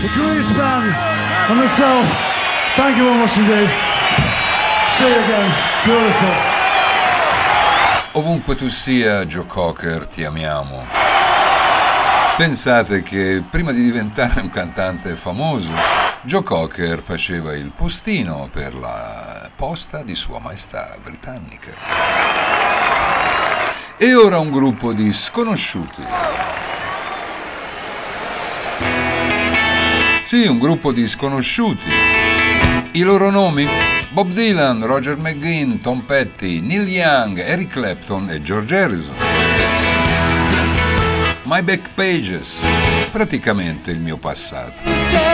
the Grease Band, and myself. Thank you very much indeed. See you again. Beautiful. Ovunque tu sia, Joe Cocker, ti amiamo. Pensate che prima di diventare un cantante famoso, Joe Cocker faceva il postino per la posta di Sua Maestà britannica. E ora un gruppo di sconosciuti. Sì, un gruppo di sconosciuti. I loro nomi? Bob Dylan, Roger McGuinn, Tom Petty, Neil Young, Eric Clapton e George Harrison. My Back Pages, praticamente il mio passato.